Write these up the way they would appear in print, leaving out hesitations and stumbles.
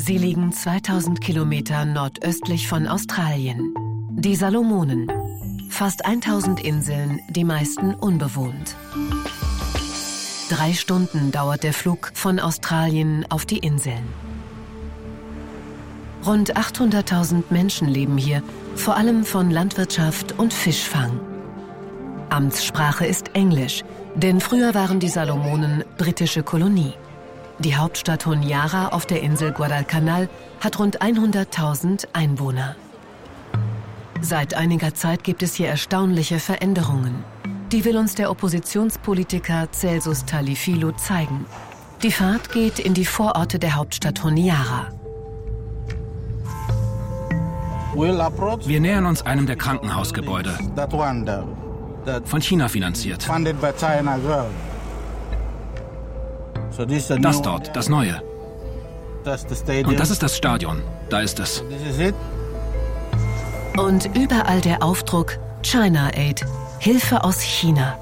Sie liegen 2000 Kilometer nordöstlich von Australien. Die Salomonen. Fast 1000 Inseln, die meisten unbewohnt. 3 Stunden dauert der Flug von Australien auf die Inseln. Rund 800.000 Menschen leben hier, vor allem von Landwirtschaft und Fischfang. Amtssprache ist Englisch, denn früher waren die Salomonen britische Kolonie. Die Hauptstadt Honiara auf der Insel Guadalcanal hat rund 100.000 Einwohner. Seit einiger Zeit gibt es hier erstaunliche Veränderungen. Die will uns der Oppositionspolitiker Celsus Talifilo zeigen. Die Fahrt geht in die Vororte der Hauptstadt Honiara. Wir nähern uns einem der Krankenhausgebäude. Von China finanziert. Das dort, das Neue. Und das ist das Stadion. Da ist es. Und überall der Aufdruck China Aid, Hilfe aus China.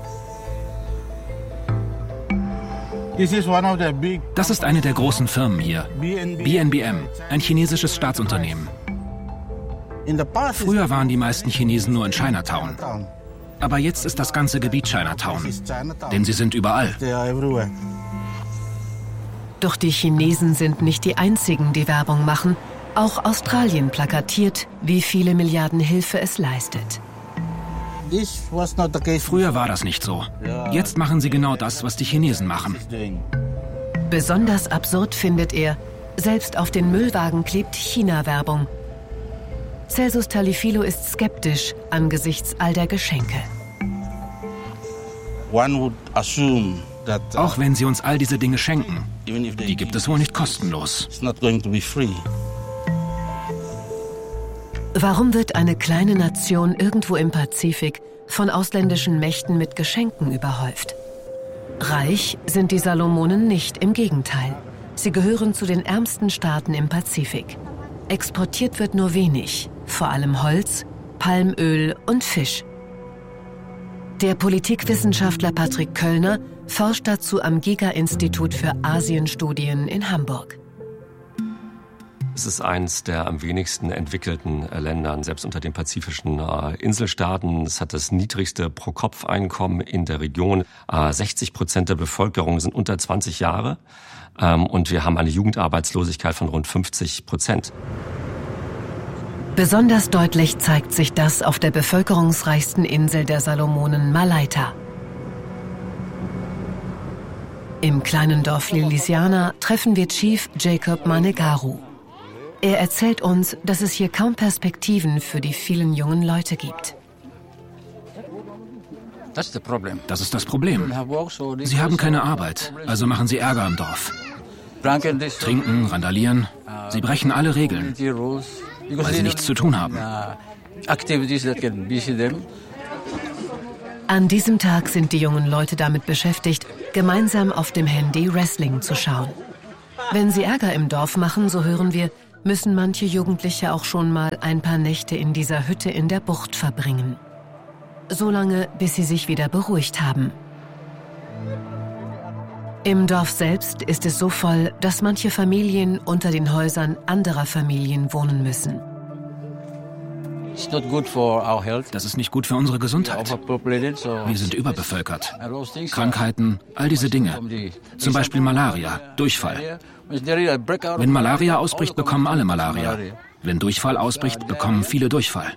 Das ist eine der großen Firmen hier. BNBM, ein chinesisches Staatsunternehmen. Früher waren die meisten Chinesen nur in Chinatown. Aber jetzt ist das ganze Gebiet Chinatown. Denn sie sind überall. Doch die Chinesen sind nicht die einzigen, die Werbung machen. Auch Australien plakatiert, wie viele Milliarden Hilfe es leistet. Früher war das nicht so. Jetzt machen sie genau das, was die Chinesen machen. Besonders absurd findet er, selbst auf den Müllwagen klebt China-Werbung. Celsus Talifilo ist skeptisch angesichts all der Geschenke. Auch wenn sie uns all diese Dinge schenken, die gibt es wohl nicht kostenlos. Warum wird eine kleine Nation irgendwo im Pazifik von ausländischen Mächten mit Geschenken überhäuft? Reich sind die Salomonen nicht, im Gegenteil. Sie gehören zu den ärmsten Staaten im Pazifik. Exportiert wird nur wenig, vor allem Holz, Palmöl und Fisch. Der Politikwissenschaftler Patrick Köllner forscht dazu am Giga-Institut für Asienstudien in Hamburg. Es ist eines der am wenigsten entwickelten Länder, selbst unter den pazifischen Inselstaaten. Es hat das niedrigste Pro-Kopf-Einkommen in der Region. 60% der Bevölkerung sind unter 20 Jahre. Und wir haben eine Jugendarbeitslosigkeit von rund 50%. Besonders deutlich zeigt sich das auf der bevölkerungsreichsten Insel der Salomonen, Malaita. Im kleinen Dorf Lilisiana treffen wir Chief Jacob Manegaru. Er erzählt uns, dass es hier kaum Perspektiven für die vielen jungen Leute gibt. Das ist das Problem. Sie haben keine Arbeit, also machen sie Ärger im Dorf. Trinken, randalieren, sie brechen alle Regeln, weil sie nichts zu tun haben. An diesem Tag sind die jungen Leute damit beschäftigt, gemeinsam auf dem Handy Wrestling zu schauen. Wenn sie Ärger im Dorf machen, so hören wir, müssen manche Jugendliche auch schon mal ein paar Nächte in dieser Hütte in der Bucht verbringen. So lange, bis sie sich wieder beruhigt haben. Im Dorf selbst ist es so voll, dass manche Familien unter den Häusern anderer Familien wohnen müssen. Das ist nicht gut für unsere Gesundheit. Wir sind überbevölkert. Krankheiten, all diese Dinge. Zum Beispiel Malaria, Durchfall. Wenn Malaria ausbricht, bekommen alle Malaria. Wenn Durchfall ausbricht, bekommen viele Durchfall.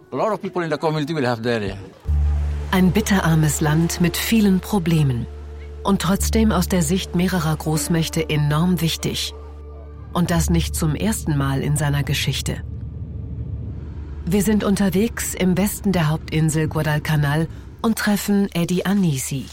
Ein bitterarmes Land mit vielen Problemen. Und trotzdem aus der Sicht mehrerer Großmächte enorm wichtig. Und das nicht zum ersten Mal in seiner Geschichte. Wir sind unterwegs im Westen der Hauptinsel Guadalcanal und treffen Eddie Anisi.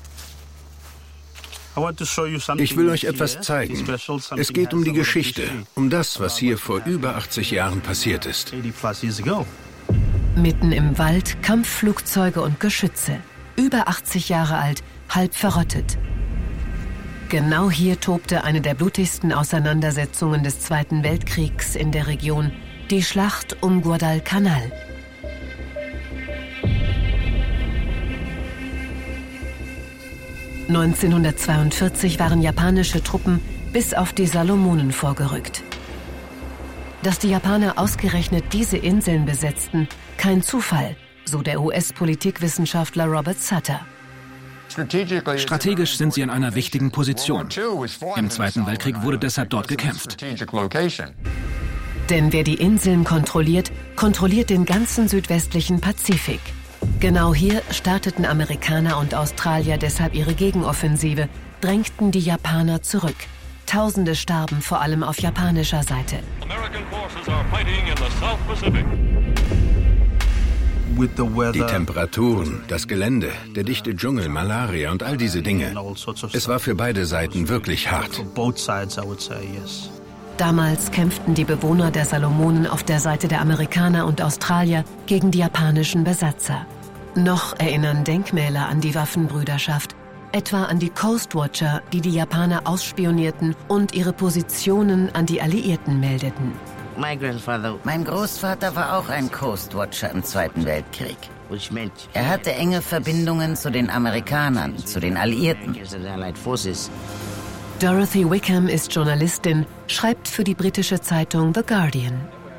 Ich will euch etwas zeigen. Es geht um die Geschichte, um das, was hier vor über 80 Jahren passiert ist. Mitten im Wald Kampfflugzeuge und Geschütze. Über 80 Jahre alt, halb verrottet. Genau hier tobte eine der blutigsten Auseinandersetzungen des Zweiten Weltkriegs in der Region, die Schlacht um Guadalcanal. (1942) waren japanische Truppen bis auf die Salomonen vorgerückt. Dass die Japaner ausgerechnet diese Inseln besetzten, kein Zufall, so der US-Politikwissenschaftler Robert Sutter. Strategisch sind sie in einer wichtigen Position. Im Zweiten Weltkrieg wurde deshalb dort gekämpft. Denn wer die Inseln kontrolliert, kontrolliert den ganzen südwestlichen Pazifik. Genau hier starteten Amerikaner und Australier deshalb ihre Gegenoffensive, drängten die Japaner zurück. Tausende starben vor allem auf japanischer Seite. Die Temperaturen, das Gelände, der dichte Dschungel, Malaria und all diese Dinge. Es war für beide Seiten wirklich hart. Damals kämpften die Bewohner der Salomonen auf der Seite der Amerikaner und Australier gegen die japanischen Besatzer. Noch erinnern Denkmäler an die Waffenbrüderschaft, etwa an die Coastwatcher, die die Japaner ausspionierten und ihre Positionen an die Alliierten meldeten. Mein Großvater war auch ein Coastwatcher im Zweiten Weltkrieg. Er hatte enge Verbindungen zu den Amerikanern, zu den Alliierten. Dorothy Wickham ist Journalistin, schreibt für die britische Zeitung The Guardian.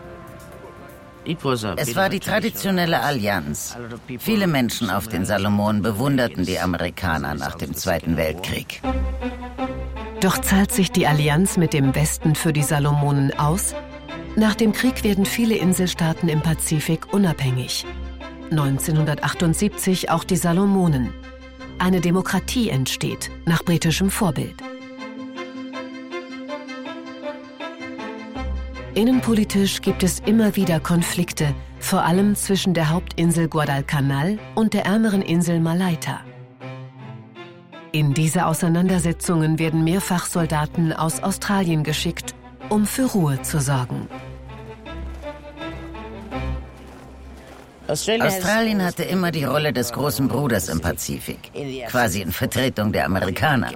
Es war die traditionelle Allianz. Viele Menschen auf den Salomonen bewunderten die Amerikaner nach dem Zweiten Weltkrieg. Doch zahlt sich die Allianz mit dem Westen für die Salomonen aus? Nach dem Krieg werden viele Inselstaaten im Pazifik unabhängig. 1978 auch die Salomonen. Eine Demokratie entsteht, nach britischem Vorbild. Innenpolitisch gibt es immer wieder Konflikte, vor allem zwischen der Hauptinsel Guadalcanal und der ärmeren Insel Malaita. In diese Auseinandersetzungen werden mehrfach Soldaten aus Australien geschickt, um für Ruhe zu sorgen. Australien hatte immer die Rolle des großen Bruders im Pazifik, quasi in Vertretung der Amerikaner.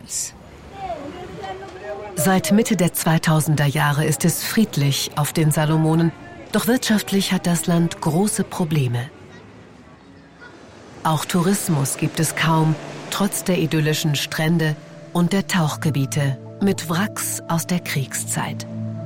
Seit Mitte der 2000er Jahre ist es friedlich auf den Salomonen, doch wirtschaftlich hat das Land große Probleme. Auch Tourismus gibt es kaum, trotz der idyllischen Strände und der Tauchgebiete mit Wracks aus der Kriegszeit.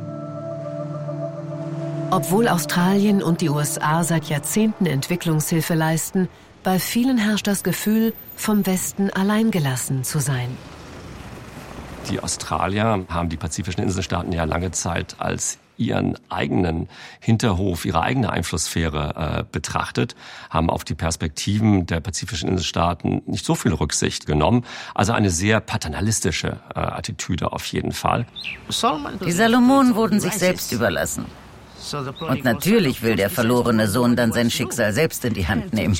Obwohl Australien und die USA seit Jahrzehnten Entwicklungshilfe leisten, bei vielen herrscht das Gefühl, vom Westen alleingelassen zu sein. Die Australier haben die pazifischen Inselstaaten ja lange Zeit als ihren eigenen Hinterhof, ihre eigene Einflusssphäre betrachtet, haben auf die Perspektiven der pazifischen Inselstaaten nicht so viel Rücksicht genommen. Also eine sehr paternalistische Attitüde auf jeden Fall. Die Salomonen wurden sich selbst überlassen. Und natürlich will der verlorene Sohn dann sein Schicksal selbst in die Hand nehmen.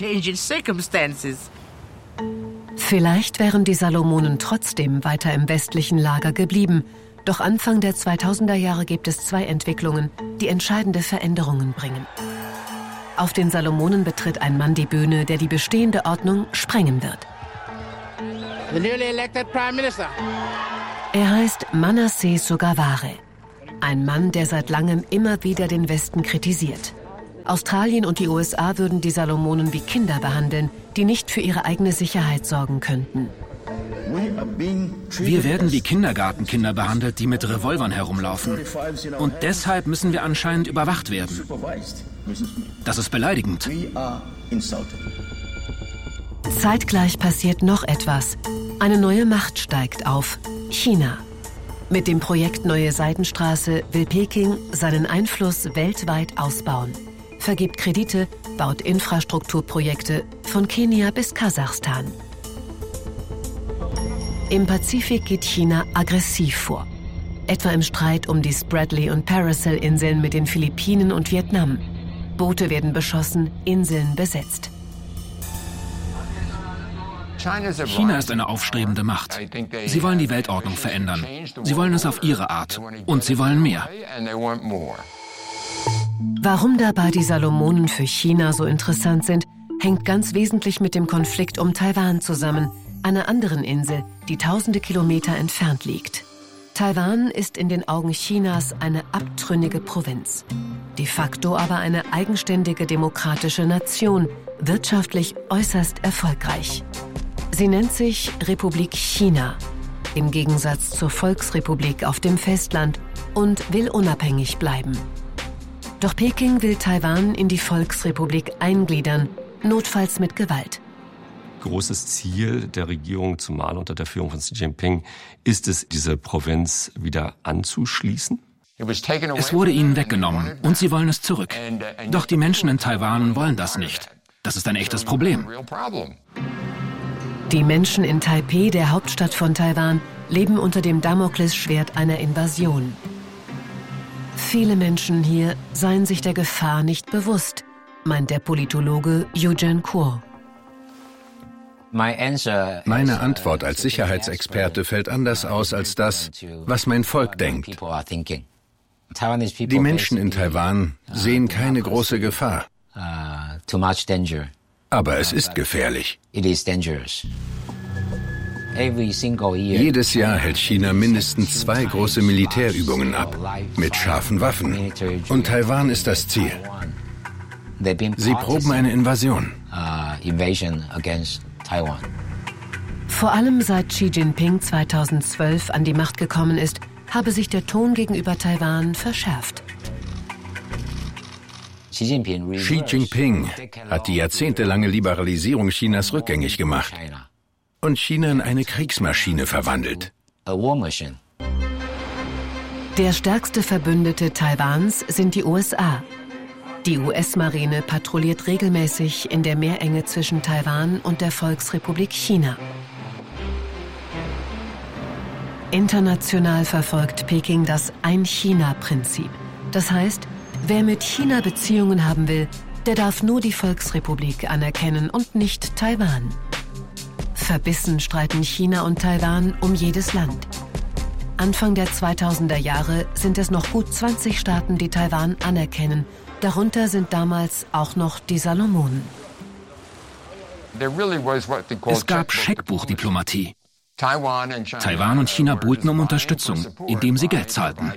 Vielleicht wären die Salomonen trotzdem weiter im westlichen Lager geblieben. Doch Anfang der 2000er Jahre gibt es zwei Entwicklungen, die entscheidende Veränderungen bringen. Auf den Salomonen betritt ein Mann die Bühne, der die bestehende Ordnung sprengen wird. Er heißt Manasseh Sogavare. Ein Mann, der seit langem immer wieder den Westen kritisiert. Australien und die USA würden die Salomonen wie Kinder behandeln, die nicht für ihre eigene Sicherheit sorgen könnten. Wir werden wie Kindergartenkinder behandelt, die mit Revolvern herumlaufen. Und deshalb müssen wir anscheinend überwacht werden. Das ist beleidigend. Zeitgleich passiert noch etwas. Eine neue Macht steigt auf: China. Mit dem Projekt Neue Seidenstraße will Peking seinen Einfluss weltweit ausbauen. Vergibt Kredite, baut Infrastrukturprojekte von Kenia bis Kasachstan. Im Pazifik geht China aggressiv vor. Etwa im Streit um die Spratly- und Paracel-Inseln mit den Philippinen und Vietnam. Boote werden beschossen, Inseln besetzt. China ist eine aufstrebende Macht. Sie wollen die Weltordnung verändern. Sie wollen es auf ihre Art. Und sie wollen mehr. Warum dabei die Salomonen für China so interessant sind, hängt ganz wesentlich mit dem Konflikt um Taiwan zusammen, einer anderen Insel, die tausende Kilometer entfernt liegt. Taiwan ist in den Augen Chinas eine abtrünnige Provinz. De facto aber eine eigenständige demokratische Nation, wirtschaftlich äußerst erfolgreich. Sie nennt sich Republik China, im Gegensatz zur Volksrepublik auf dem Festland, und will unabhängig bleiben. Doch Peking will Taiwan in die Volksrepublik eingliedern, notfalls mit Gewalt. Großes Ziel der Regierung, zumal unter der Führung von Xi Jinping, ist es, diese Provinz wieder anzuschließen? Es wurde ihnen weggenommen und sie wollen es zurück. Doch die Menschen in Taiwan wollen das nicht. Das ist ein echtes Problem. Die Menschen in Taipeh, der Hauptstadt von Taiwan, leben unter dem Damoklesschwert einer Invasion. Viele Menschen hier seien sich der Gefahr nicht bewusst, meint der Politologe Eugene Kuo. Meine Antwort als Sicherheitsexperte fällt anders aus als das, was mein Volk denkt. Die Menschen in Taiwan sehen keine große Gefahr. Aber es ist gefährlich. Jedes Jahr hält China mindestens 2 große Militärübungen ab, mit scharfen Waffen. Und Taiwan ist das Ziel. Sie proben eine Invasion. Vor allem seit Xi Jinping 2012 an die Macht gekommen ist, habe sich der Ton gegenüber Taiwan verschärft. Xi Jinping hat die jahrzehntelange Liberalisierung Chinas rückgängig gemacht und China in eine Kriegsmaschine verwandelt. Der stärkste Verbündete Taiwans sind die USA. Die US-Marine patrouilliert regelmäßig in der Meerenge zwischen Taiwan und der Volksrepublik China. International verfolgt Peking das Ein-China-Prinzip. Das heißt, wer mit China Beziehungen haben will, der darf nur die Volksrepublik anerkennen und nicht Taiwan. Verbissen streiten China und Taiwan um jedes Land. Anfang der 2000er Jahre sind es noch gut 20 Staaten, die Taiwan anerkennen. Darunter sind damals auch noch die Salomonen. Es gab Scheckbuchdiplomatie. Taiwan und China buhlten um Unterstützung, indem sie Geld zahlten.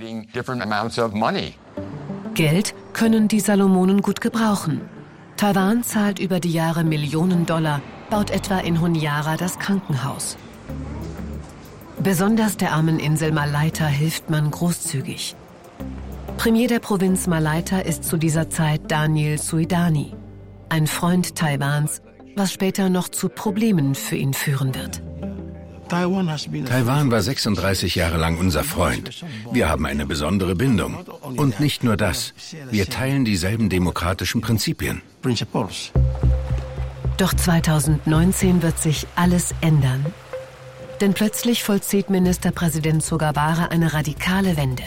Geld können die Salomonen gut gebrauchen. Taiwan zahlt über die Jahre Millionen $, baut etwa in Honiara das Krankenhaus. Besonders der armen Insel Malaita hilft man großzügig. Premier der Provinz Malaita ist zu dieser Zeit Daniel Suidani, ein Freund Taiwans, was später noch zu Problemen für ihn führen wird. Taiwan war 36 Jahre lang unser Freund. Wir haben eine besondere Bindung. Und nicht nur das, wir teilen dieselben demokratischen Prinzipien. Doch 2019 wird sich alles ändern. Denn plötzlich vollzieht Ministerpräsident Sogavare eine radikale Wende.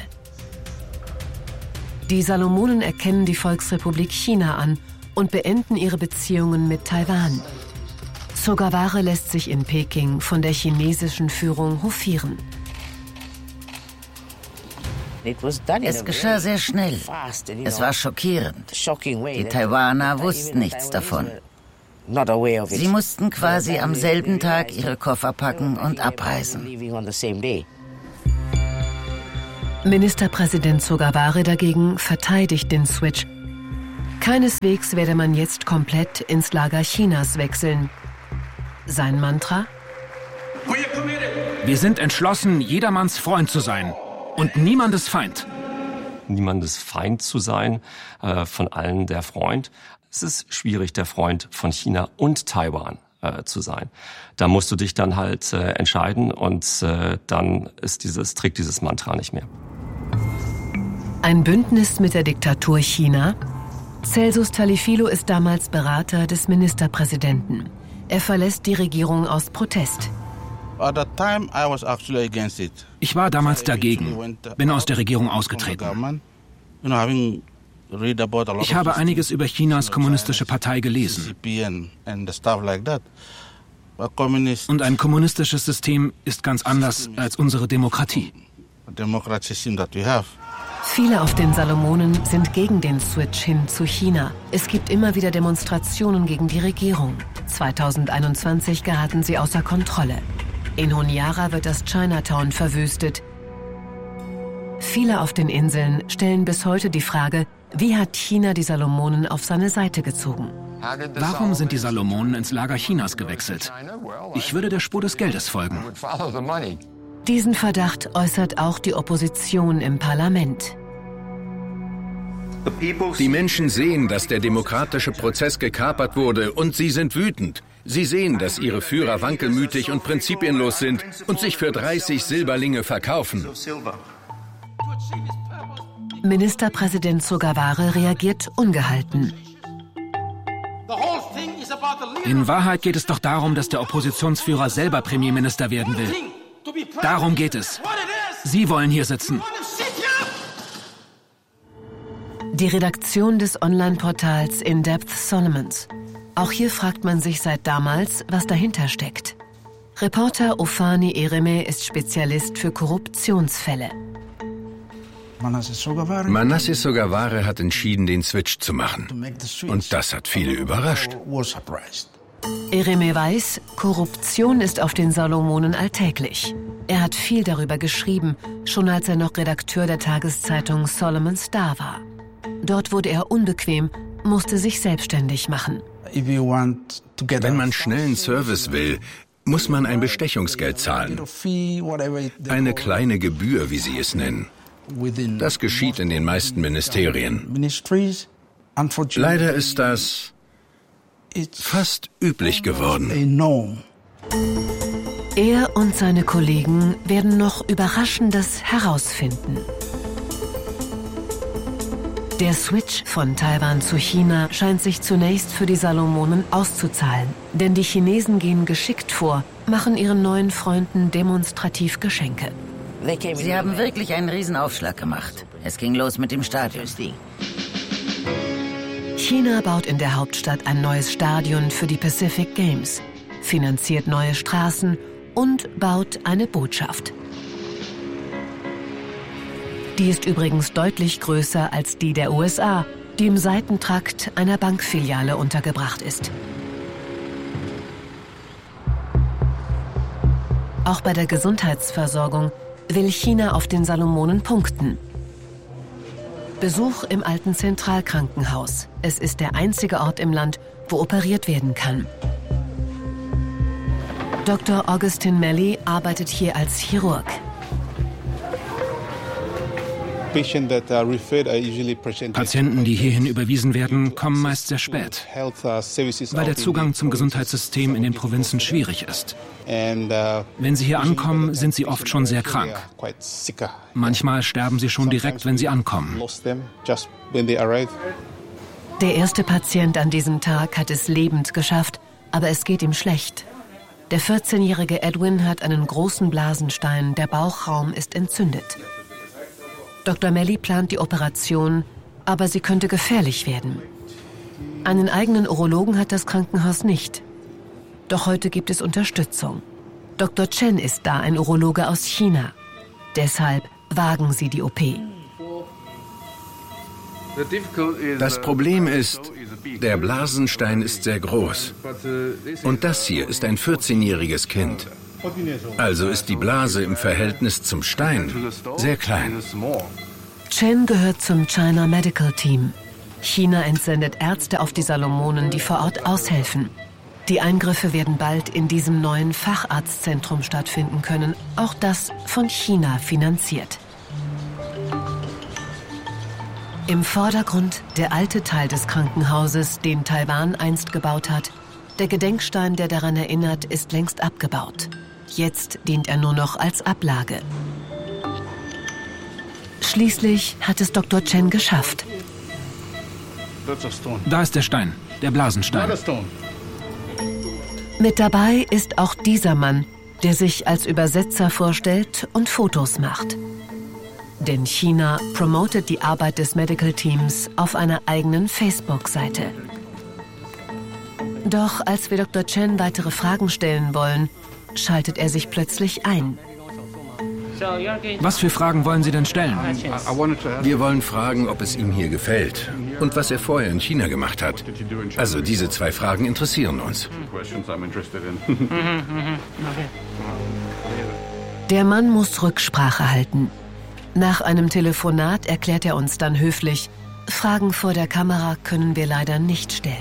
Die Salomonen erkennen die Volksrepublik China an und beenden ihre Beziehungen mit Taiwan. Sogavare lässt sich in Peking von der chinesischen Führung hofieren. Es geschah sehr schnell. Es war schockierend. Die Taiwaner wussten nichts davon. Sie mussten quasi am selben Tag ihre Koffer packen und abreisen. Ministerpräsident Sogavare dagegen verteidigt den Switch. Keineswegs werde man jetzt komplett ins Lager Chinas wechseln. Sein Mantra? Wir sind entschlossen, jedermanns Freund zu sein und niemandes Feind. Niemandes Feind zu sein, von allen der Freund. Es ist schwierig, der Freund von China und Taiwan zu sein. Da musst du dich dann halt entscheiden und dann trägt dieses Mantra nicht mehr. Ein Bündnis mit der Diktatur China? Celsus Talifilo ist damals Berater des Ministerpräsidenten. Er verlässt die Regierung aus Protest. Ich war damals dagegen, bin aus der Regierung ausgetreten. Ich habe einiges über Chinas kommunistische Partei gelesen. Und ein kommunistisches System ist ganz anders als unsere Demokratie. Viele auf den Salomonen sind gegen den Switch hin zu China. Es gibt immer wieder Demonstrationen gegen die Regierung. 2021 geraten sie außer Kontrolle. In Honiara wird das Chinatown verwüstet. Viele auf den Inseln stellen bis heute die Frage, wie hat China die Salomonen auf seine Seite gezogen? Warum sind die Salomonen ins Lager Chinas gewechselt? Ich würde der Spur des Geldes folgen. Diesen Verdacht äußert auch die Opposition im Parlament. Die Menschen sehen, dass der demokratische Prozess gekapert wurde und sie sind wütend. Sie sehen, dass ihre Führer wankelmütig und prinzipienlos sind und sich für 30 Silberlinge verkaufen. Ministerpräsident Sogavare reagiert ungehalten. In Wahrheit geht es doch darum, dass der Oppositionsführer selber Premierminister werden will. Darum geht es. Sie wollen hier sitzen. Die Redaktion des Online-Portals In Depth Solomons. Auch hier fragt man sich seit damals, was dahinter steckt. Reporter Ofani Ereme ist Spezialist für Korruptionsfälle. Manasseh Sogavare hat entschieden, den Switch zu machen. Und das hat viele überrascht. Ereme weiß, Korruption ist auf den Salomonen alltäglich. Er hat viel darüber geschrieben, schon als er noch Redakteur der Tageszeitung Solomon Star war. Dort wurde er unbequem, musste sich selbstständig machen. Wenn man schnellen Service will, muss man ein Bestechungsgeld zahlen. Eine kleine Gebühr, wie sie es nennen. Das geschieht in den meisten Ministerien. Leider ist das fast üblich geworden. Er und seine Kollegen werden noch Überraschendes herausfinden. Der Switch von Taiwan zu China scheint sich zunächst für die Salomonen auszuzahlen. Denn die Chinesen gehen geschickt vor, machen ihren neuen Freunden demonstrativ Geschenke. Sie haben wirklich einen Riesenaufschlag gemacht. Es ging los mit dem Stadion. China baut in der Hauptstadt ein neues Stadion für die Pacific Games, finanziert neue Straßen und baut eine Botschaft. Die ist übrigens deutlich größer als die der USA, die im Seitentrakt einer Bankfiliale untergebracht ist. Auch bei der Gesundheitsversorgung will China auf den Salomonen punkten. Besuch im alten Zentralkrankenhaus. Es ist der einzige Ort im Land, wo operiert werden kann. Dr. Augustin Melly arbeitet hier als Chirurg. Patienten, die hierhin überwiesen werden, kommen meist sehr spät, weil der Zugang zum Gesundheitssystem in den Provinzen schwierig ist. Wenn sie hier ankommen, sind sie oft schon sehr krank. Manchmal sterben sie schon direkt, wenn sie ankommen. Der erste Patient an diesem Tag hat es lebend geschafft, aber es geht ihm schlecht. Der 14-jährige Edwin hat einen großen Blasenstein, der Bauchraum ist entzündet. Dr. Melly plant die Operation, aber sie könnte gefährlich werden. Einen eigenen Urologen hat das Krankenhaus nicht. Doch heute gibt es Unterstützung. Dr. Chen ist da, ein Urologe aus China. Deshalb wagen sie die OP. Das Problem ist, der Blasenstein ist sehr groß. Und das hier ist ein 14-jähriges Kind. Also ist die Blase im Verhältnis zum Stein sehr klein. Chen gehört zum China Medical Team. China entsendet Ärzte auf die Salomonen, die vor Ort aushelfen. Die Eingriffe werden bald in diesem neuen Facharztzentrum stattfinden können. Auch das von China finanziert. Im Vordergrund der alte Teil des Krankenhauses, den Taiwan einst gebaut hat. Der Gedenkstein, der daran erinnert, ist längst abgebaut. Jetzt dient er nur noch als Ablage. Schließlich hat es Dr. Chen geschafft. Da ist der Stein, der Blasenstein. Mit dabei ist auch dieser Mann, der sich als Übersetzer vorstellt und Fotos macht. Denn China promotet die Arbeit des Medical Teams auf einer eigenen Facebook-Seite. Doch als wir Dr. Chen weitere Fragen stellen wollen, schaltet er sich plötzlich ein. Was für Fragen wollen Sie denn stellen? Wir wollen fragen, ob es ihm hier gefällt und was er vorher in China gemacht hat. Also diese zwei Fragen interessieren uns. Der Mann muss Rücksprache halten. Nach einem Telefonat erklärt er uns dann höflich, Fragen vor der Kamera können wir leider nicht stellen.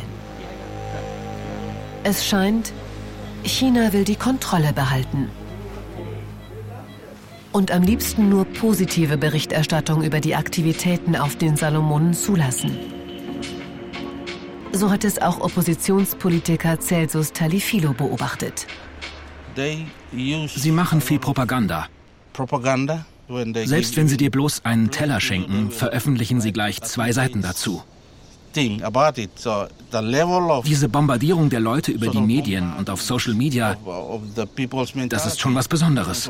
Es scheint, China will die Kontrolle behalten. und am liebsten nur positive Berichterstattung über die Aktivitäten auf den Salomonen zulassen. So hat es auch Oppositionspolitiker Celsus Talifilo beobachtet. Sie machen viel Propaganda. Selbst wenn sie dir bloß einen Teller schenken, veröffentlichen sie gleich 2 Seiten dazu. Diese Bombardierung der Leute über die Medien und auf Social Media, das ist schon was Besonderes.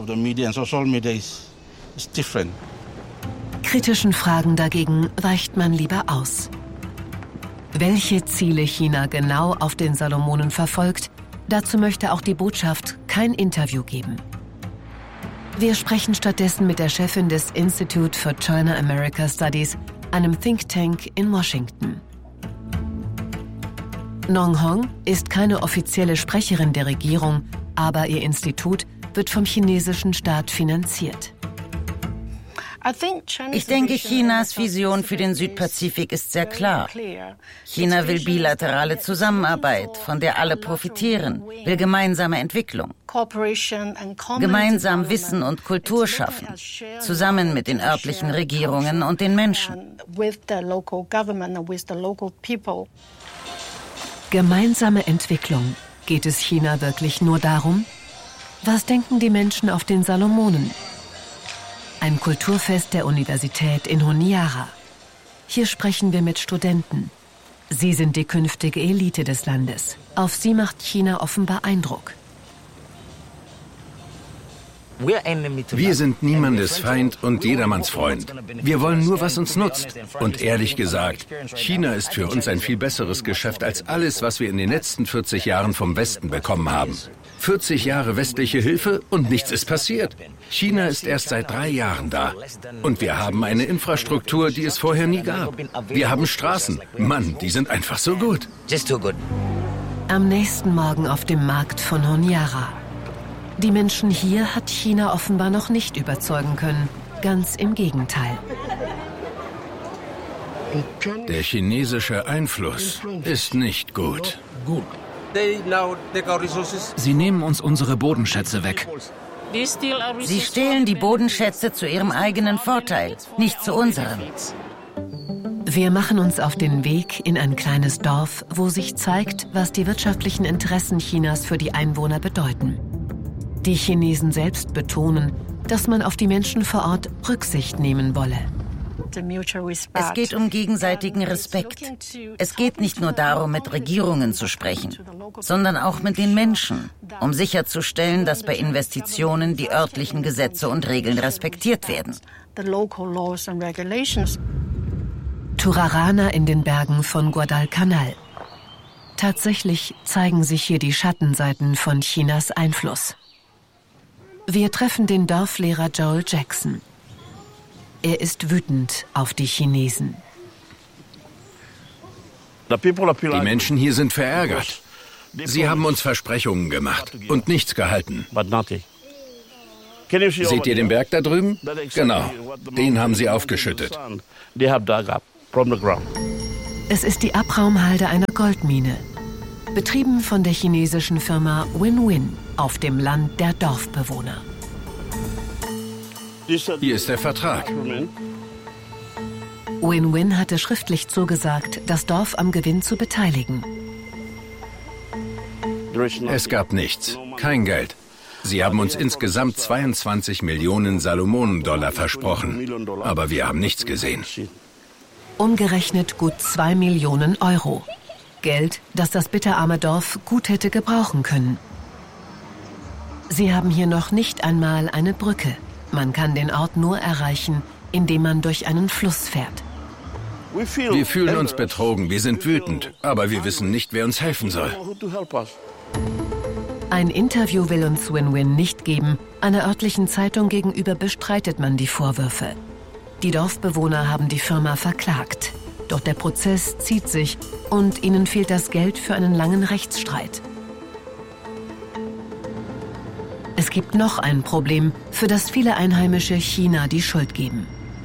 Kritischen Fragen dagegen weicht man lieber aus. Welche Ziele China genau auf den Salomonen verfolgt, dazu möchte auch die Botschaft kein Interview geben. Wir sprechen stattdessen mit der Chefin des Institute for China-America Studies, einem Think Tank in Washington. Nong Hong ist keine offizielle Sprecherin der Regierung, aber ihr Institut wird vom chinesischen Staat finanziert. Ich denke, Chinas Vision für den Südpazifik ist sehr klar. China will bilaterale Zusammenarbeit, von der alle profitieren, will gemeinsame Entwicklung, gemeinsam Wissen und Kultur schaffen, zusammen mit den örtlichen Regierungen und den Menschen. Gemeinsame Entwicklung. Geht es China wirklich nur darum? Was denken die Menschen auf den Salomonen? Ein Kulturfest der Universität in Honiara. Hier sprechen wir mit Studenten. Sie sind die künftige Elite des Landes. Auf sie macht China offenbar Eindruck. Wir sind niemandes Feind und jedermanns Freund. Wir wollen nur, was uns nutzt. Und ehrlich gesagt, China ist für uns ein viel besseres Geschäft als alles, was wir in den letzten 40 Jahren vom Westen bekommen haben. 40 Jahre westliche Hilfe und nichts ist passiert. China ist erst seit 3 Jahren da. Und wir haben eine Infrastruktur, die es vorher nie gab. Wir haben Straßen. Mann, die sind einfach so gut. Am nächsten Morgen auf dem Markt von Honiara. Die Menschen hier hat China offenbar noch nicht überzeugen können. Ganz im Gegenteil. Der chinesische Einfluss ist nicht gut. Sie nehmen uns unsere Bodenschätze weg. Sie stehlen die Bodenschätze zu ihrem eigenen Vorteil, nicht zu unserem. Wir machen uns auf den Weg in ein kleines Dorf, wo sich zeigt, was die wirtschaftlichen Interessen Chinas für die Einwohner bedeuten. Die Chinesen selbst betonen, dass man auf die Menschen vor Ort Rücksicht nehmen wolle. Es geht um gegenseitigen Respekt. Es geht nicht nur darum, mit Regierungen zu sprechen, sondern auch mit den Menschen, um sicherzustellen, dass bei Investitionen die örtlichen Gesetze und Regeln respektiert werden. Turarana in den Bergen von Guadalcanal. Tatsächlich zeigen sich hier die Schattenseiten von Chinas Einfluss. Wir treffen den Dorflehrer Joel Jackson. Er ist wütend auf die Chinesen. Die Menschen hier sind verärgert. Sie haben uns Versprechungen gemacht und nichts gehalten. Seht ihr den Berg da drüben? Genau, den haben sie aufgeschüttet. Es ist die Abraumhalde einer Goldmine. Betrieben von der chinesischen Firma Win-Win auf dem Land der Dorfbewohner. Hier ist der Vertrag. Win-Win hatte schriftlich zugesagt, das Dorf am Gewinn zu beteiligen. Es gab nichts, kein Geld. Sie haben uns insgesamt 22 Millionen Salomonendollar versprochen, aber wir haben nichts gesehen. Umgerechnet gut 2 Millionen Euro. Geld, das das bitterarme Dorf gut hätte gebrauchen können. Sie haben hier noch nicht einmal eine Brücke. Man kann den Ort nur erreichen, indem man durch einen Fluss fährt. Wir fühlen uns betrogen, wir sind wütend, aber wir wissen nicht, wer uns helfen soll. Ein Interview will uns Win-Win nicht geben. Einer örtlichen Zeitung gegenüber bestreitet man die Vorwürfe. Die Dorfbewohner haben die Firma verklagt. Doch der Prozess zieht sich und ihnen fehlt das Geld für einen langen Rechtsstreit. Es gibt noch ein Problem, für das viele Einheimische China die Schuld geben.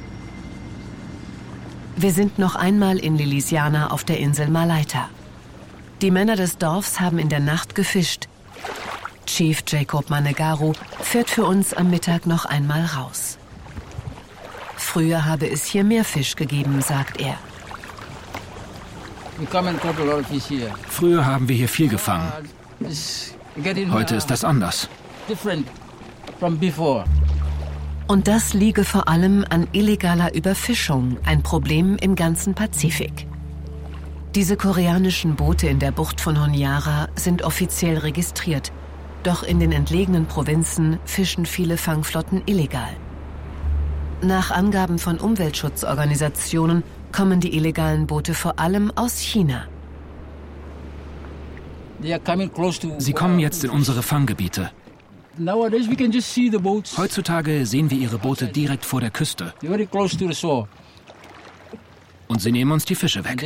Wir sind noch einmal in Liliziana auf der Insel Malaita. Die Männer des Dorfs haben in der Nacht gefischt. Chief Jacob Manegaru fährt für uns am Mittag noch einmal raus. Früher habe es hier mehr Fisch gegeben, sagt er. Früher haben wir hier viel gefangen. Heute ist das anders. Und das liege vor allem an illegaler Überfischung, ein Problem im ganzen Pazifik. Diese koreanischen Boote in der Bucht von Honiara sind offiziell registriert. Doch in den entlegenen Provinzen fischen viele Fangflotten illegal. Nach Angaben von Umweltschutzorganisationen kommen die illegalen Boote vor allem aus China. Sie kommen jetzt in unsere Fanggebiete. Heutzutage sehen wir ihre Boote direkt vor der Küste. Und sie nehmen uns die Fische weg.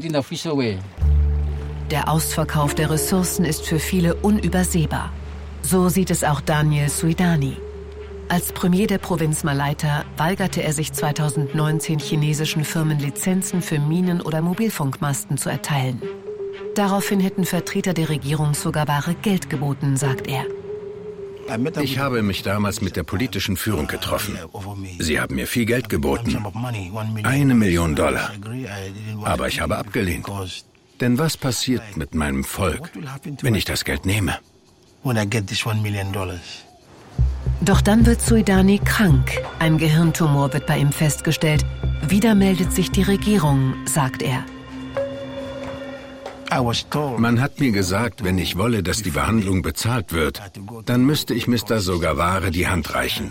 Der Ausverkauf der Ressourcen ist für viele unübersehbar. So sieht es auch Daniel Suidani. Als Premier der Provinz Malaita weigerte er sich 2019 chinesischen Firmen Lizenzen für Minen- oder Mobilfunkmasten zu erteilen. Daraufhin hätten Vertreter der Regierung Sogaware Geld geboten, sagt er. Ich habe mich damals mit der politischen Führung getroffen. Sie haben mir viel Geld geboten. $1 Million. Aber ich habe abgelehnt. Denn was passiert mit meinem Volk, wenn ich das Geld nehme? Doch dann wird Suidani krank. Ein Gehirntumor wird bei ihm festgestellt. Wieder meldet sich die Regierung, sagt er. Man hat mir gesagt, wenn ich wolle, dass die Behandlung bezahlt wird, dann müsste ich Mr. Sogaware die Hand reichen.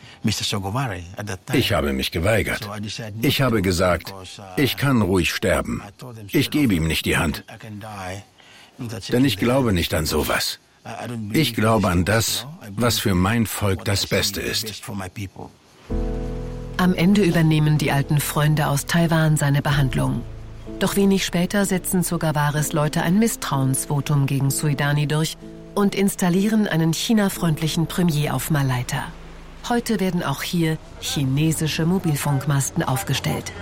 Ich habe mich geweigert. Ich habe gesagt, ich kann ruhig sterben. Ich gebe ihm nicht die Hand. Denn ich glaube nicht an sowas. Ich glaube an das, was für mein Volk das Beste ist. Am Ende übernehmen die alten Freunde aus Taiwan seine Behandlung. Doch wenig später setzen Sogawares Leute ein Misstrauensvotum gegen Suidani durch und installieren einen China-freundlichen Premier auf Malaita. Heute werden auch hier chinesische Mobilfunkmasten aufgestellt.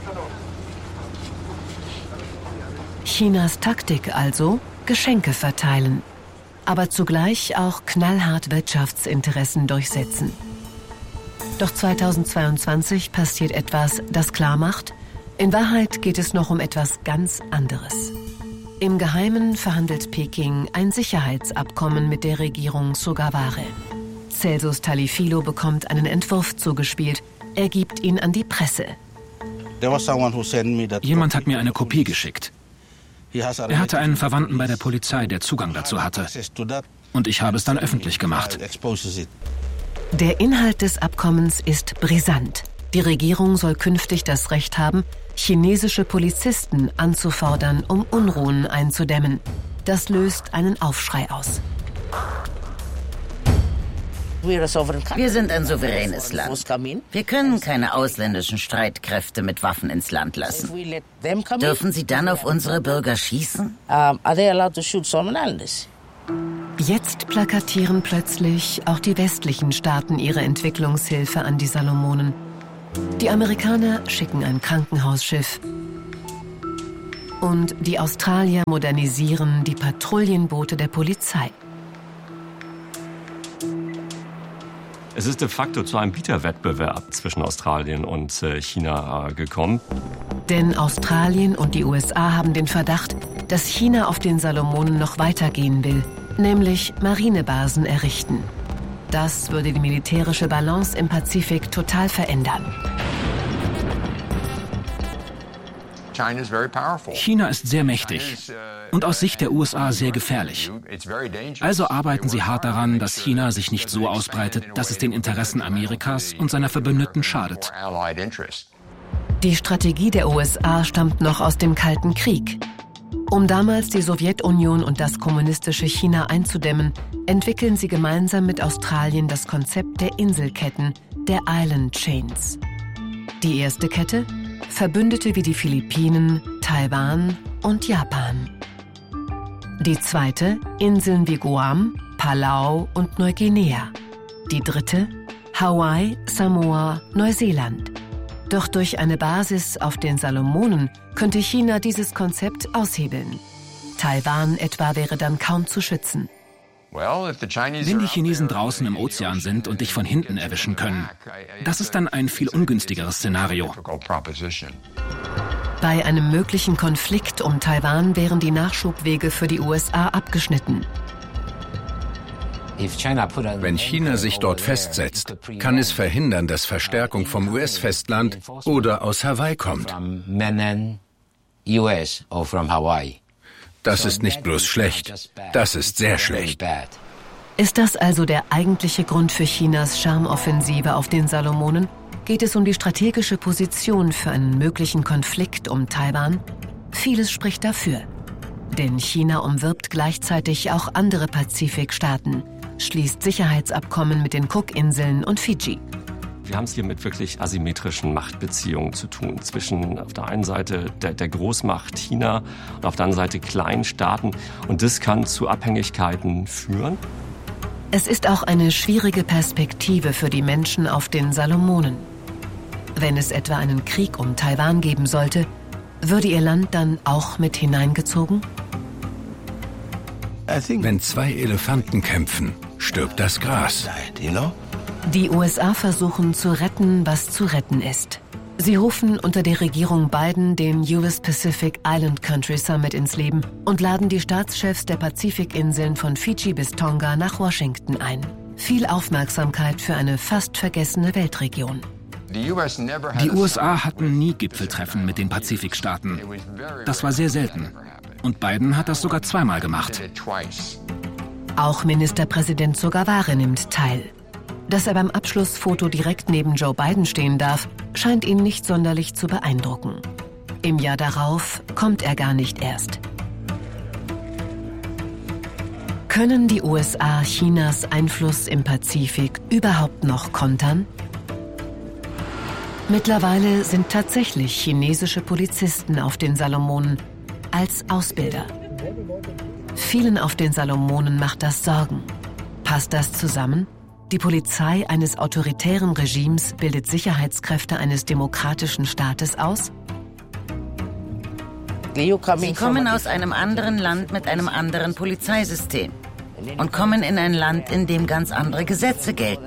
Chinas Taktik also: Geschenke verteilen, aber zugleich auch knallhart Wirtschaftsinteressen durchsetzen. Doch 2022 passiert etwas, das klar macht: In Wahrheit geht es noch um etwas ganz anderes. Im Geheimen verhandelt Peking ein Sicherheitsabkommen mit der Regierung Sogaware. Celsus Talifilo bekommt einen Entwurf zugespielt. Er gibt ihn an die Presse. Jemand hat mir eine Kopie geschickt. Er hatte einen Verwandten bei der Polizei, der Zugang dazu hatte. Und ich habe es dann öffentlich gemacht. Der Inhalt des Abkommens ist brisant. Die Regierung soll künftig das Recht haben, chinesische Polizisten anzufordern, um Unruhen einzudämmen. Das löst einen Aufschrei aus. Wir sind ein souveränes Land. Wir können keine ausländischen Streitkräfte mit Waffen ins Land lassen. Dürfen sie dann auf unsere Bürger schießen? Jetzt plakatieren plötzlich auch die westlichen Staaten ihre Entwicklungshilfe an die Salomonen. Die Amerikaner schicken ein Krankenhausschiff. Und die Australier modernisieren die Patrouillenboote der Polizei. Es ist de facto zu einem Bieterwettbewerb zwischen Australien und China gekommen. Denn Australien und die USA haben den Verdacht, dass China auf den Salomonen noch weitergehen will, nämlich Marinebasen errichten. Das würde die militärische Balance im Pazifik total verändern. China ist sehr mächtig und aus Sicht der USA sehr gefährlich. Also arbeiten sie hart daran, dass China sich nicht so ausbreitet, dass es den Interessen Amerikas und seiner Verbündeten schadet. Die Strategie der USA stammt noch aus dem Kalten Krieg. Um damals die Sowjetunion und das kommunistische China einzudämmen, entwickeln sie gemeinsam mit Australien das Konzept der Inselketten, der Island Chains. Die erste Kette: Verbündete wie die Philippinen, Taiwan und Japan. Die zweite: Inseln wie Guam, Palau und Neuguinea. Die dritte: Hawaii, Samoa, Neuseeland. Doch durch eine Basis auf den Salomonen könnte China dieses Konzept aushebeln. Taiwan etwa wäre dann kaum zu schützen. Wenn die Chinesen draußen im Ozean sind und dich von hinten erwischen können, das ist dann ein viel ungünstigeres Szenario. Bei einem möglichen Konflikt um Taiwan wären die Nachschubwege für die USA abgeschnitten. Wenn China sich dort festsetzt, kann es verhindern, dass Verstärkung vom US-Festland oder aus Hawaii kommt. Das ist nicht bloß schlecht, das ist sehr schlecht. Ist das also der eigentliche Grund für Chinas Charmoffensive auf den Salomonen? Geht es um die strategische Position für einen möglichen Konflikt um Taiwan? Vieles spricht dafür. Denn China umwirbt gleichzeitig auch andere Pazifikstaaten, schließt Sicherheitsabkommen mit den Cookinseln und Fidschi. Wir haben es hier mit wirklich asymmetrischen Machtbeziehungen zu tun. Zwischen auf der einen Seite der Großmacht China und auf der anderen Seite kleinen Staaten. Und das kann zu Abhängigkeiten führen. Es ist auch eine schwierige Perspektive für die Menschen auf den Salomonen. Wenn es etwa einen Krieg um Taiwan geben sollte, würde ihr Land dann auch mit hineingezogen? Wenn zwei Elefanten kämpfen, stirbt das Gras. Die USA versuchen zu retten, was zu retten ist. Sie rufen unter der Regierung Biden den US Pacific Island Country Summit ins Leben und laden die Staatschefs der Pazifikinseln von Fidschi bis Tonga nach Washington ein. Viel Aufmerksamkeit für eine fast vergessene Weltregion. Die USA hatten nie Gipfeltreffen mit den Pazifikstaaten. Das war sehr selten. Und Biden hat das sogar zweimal gemacht. Auch Ministerpräsident Sogaware nimmt teil. Dass er beim Abschlussfoto direkt neben Joe Biden stehen darf, scheint ihn nicht sonderlich zu beeindrucken. Im Jahr darauf kommt er gar nicht erst. Können die USA Chinas Einfluss im Pazifik überhaupt noch kontern? Mittlerweile sind tatsächlich chinesische Polizisten auf den Salomonen als Ausbilder. Vielen auf den Salomonen macht das Sorgen. Passt das zusammen? Die Polizei eines autoritären Regimes bildet Sicherheitskräfte eines demokratischen Staates aus? Sie kommen aus einem anderen Land mit einem anderen Polizeisystem und kommen in ein Land, in dem ganz andere Gesetze gelten.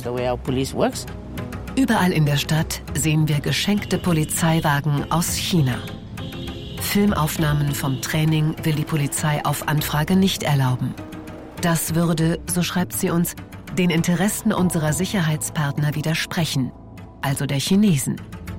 Überall in der Stadt sehen wir geschenkte Polizeiwagen aus China. Filmaufnahmen vom Training will die Polizei auf Anfrage nicht erlauben. Das würde, so schreibt sie uns, den Interessen unserer Sicherheitspartner widersprechen, also der Chinesen.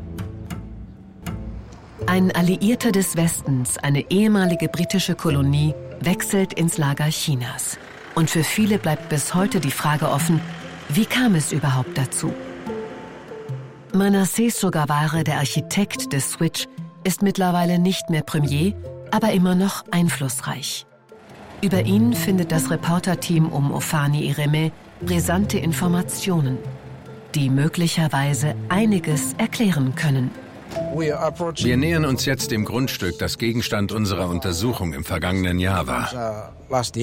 Ein Alliierter des Westens, eine ehemalige britische Kolonie, wechselt ins Lager Chinas. Und für viele bleibt bis heute die Frage offen, wie kam es überhaupt dazu? Manasseh Sogaware, der Architekt des Switch, ist mittlerweile nicht mehr Premier, aber immer noch einflussreich. Über ihn findet das Reporterteam um Ofani Ireme brisante Informationen, die möglicherweise einiges erklären können. Wir nähern uns jetzt dem Grundstück, das Gegenstand unserer Untersuchung im vergangenen Jahr war.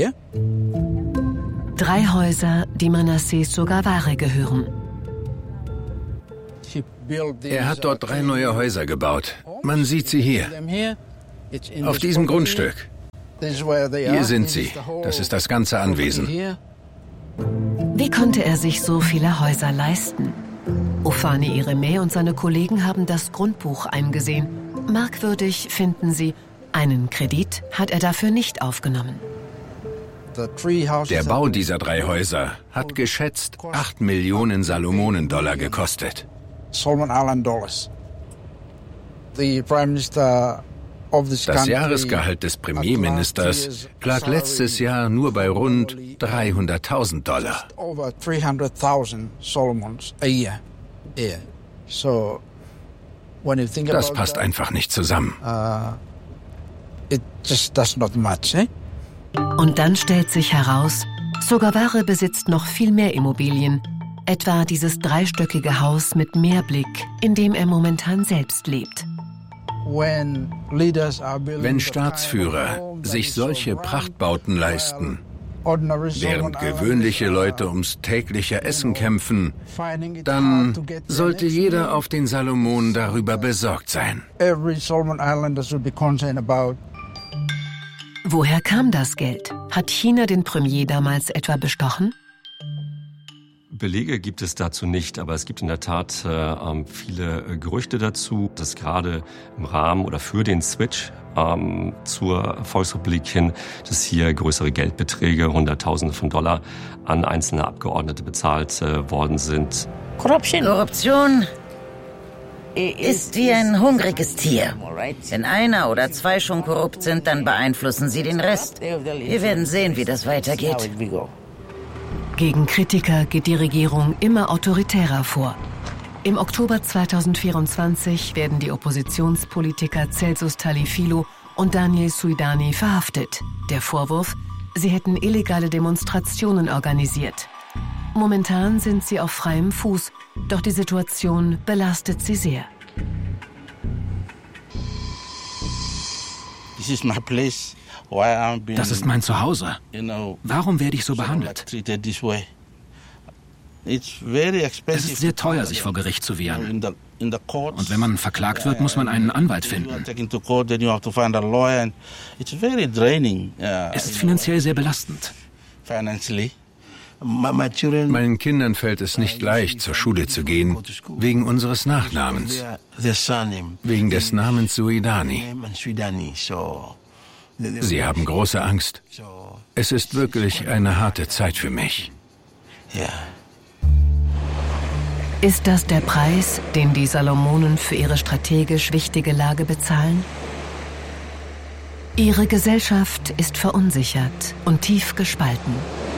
3 Häuser, die Manasseh Sogaware gehören. Er hat dort 3 neue Häuser gebaut. Man sieht sie hier. Auf diesem Grundstück. Hier sind sie. Das ist das ganze Anwesen. Wie konnte er sich so viele Häuser leisten? Ofani Ireme und seine Kollegen haben das Grundbuch eingesehen. Merkwürdig finden sie, einen Kredit hat er dafür nicht aufgenommen. Der Bau dieser 3 Häuser hat geschätzt 8 Millionen Salomonendollar gekostet. Das Jahresgehalt des Premierministers lag letztes Jahr nur bei rund 300.000 Dollar. Das passt einfach nicht zusammen. Und dann stellt sich heraus, Sogaware besitzt noch viel mehr Immobilien, etwa dieses 3-stöckige Haus mit Meerblick, in dem er momentan selbst lebt. Wenn Staatsführer sich solche Prachtbauten leisten, während gewöhnliche Leute ums tägliche Essen kämpfen, dann sollte jeder auf den Salomonen Woher kam das Geld? Hat China den Premier damals etwa bestochen? Belege gibt es dazu nicht, aber es gibt in der Tat viele Gerüchte dazu, dass gerade im Rahmen oder für den Switch zur Volksrepublik hin, dass hier größere Geldbeträge, Hunderttausende von Dollar, an einzelne Abgeordnete bezahlt worden sind. Korruption ist wie ein hungriges Tier. Wenn einer oder zwei schon korrupt sind, dann beeinflussen sie den Rest. Wir werden sehen, wie das weitergeht. Gegen Kritiker geht die Regierung immer autoritärer vor. Im Oktober 2024 werden die Oppositionspolitiker Celsus Talifilo und Daniel Suidani verhaftet. Der Vorwurf, sie hätten illegale Demonstrationen organisiert. Momentan sind sie auf freiem Fuß, doch die Situation belastet sie sehr. Das ist mein Zuhause. Warum werde ich so behandelt? Es ist sehr teuer, sich vor Gericht zu wehren. Und wenn man verklagt wird, muss man einen Anwalt finden. Es ist finanziell sehr belastend. Meinen Kindern fällt es nicht leicht, zur Schule zu gehen, wegen unseres Nachnamens, wegen des Namens Suidani. Sie haben große Angst. Es ist wirklich eine harte Zeit für mich. Ist das der Preis, den die Salomonen für ihre strategisch wichtige Lage bezahlen? Ihre Gesellschaft ist verunsichert und tief gespalten.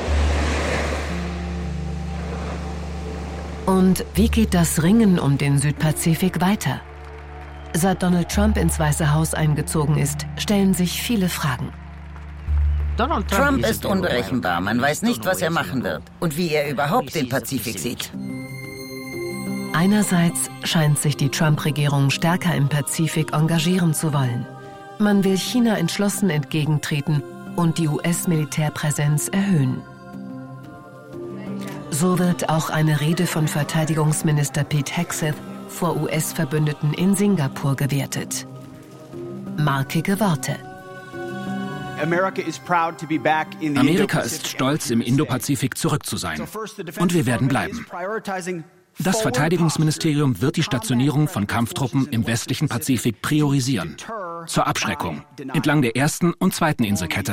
Und wie geht das Ringen um den Südpazifik weiter? Seit Donald Trump ins Weiße Haus eingezogen ist, stellen sich viele Fragen. Trump ist unberechenbar. Man weiß nicht, was er machen wird und wie er überhaupt den Pazifik sieht. Einerseits scheint sich die Trump-Regierung stärker im Pazifik engagieren zu wollen. Man will China entschlossen entgegentreten und die US-Militärpräsenz erhöhen. So wird auch eine Rede von Verteidigungsminister Pete Hegseth vor US-Verbündeten in Singapur gewertet. Markige Worte. Amerika ist stolz, im Indopazifik zurück zu sein. Und wir werden bleiben. Das Verteidigungsministerium wird die Stationierung von Kampftruppen im westlichen Pazifik priorisieren. Zur Abschreckung, entlang der ersten und zweiten Inselkette.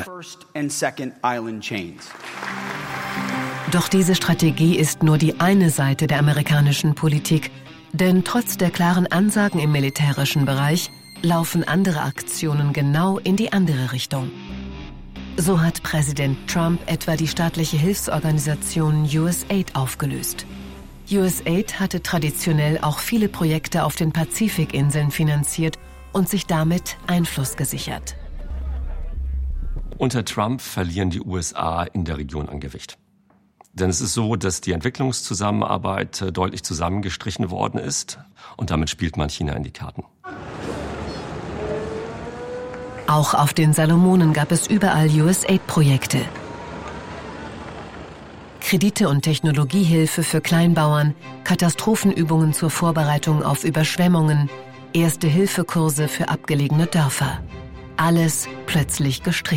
Doch diese Strategie ist nur die eine Seite der amerikanischen Politik. Denn trotz der klaren Ansagen im militärischen Bereich laufen andere Aktionen genau in die andere Richtung. So hat Präsident Trump etwa die staatliche Hilfsorganisation USAID aufgelöst. USAID hatte traditionell auch viele Projekte auf den Pazifikinseln finanziert und sich damit Einfluss gesichert. Unter Trump verlieren die USA in der Region an Gewicht. Denn es ist so, dass die Entwicklungszusammenarbeit deutlich zusammengestrichen worden ist und damit spielt man China in die Karten. Auch auf den Salomonen gab es überall USAID-Projekte. Kredite und Technologiehilfe für Kleinbauern, Katastrophenübungen zur Vorbereitung auf Überschwemmungen, Erste-Hilfe-Kurse für abgelegene Dörfer. Alles plötzlich gestrichen.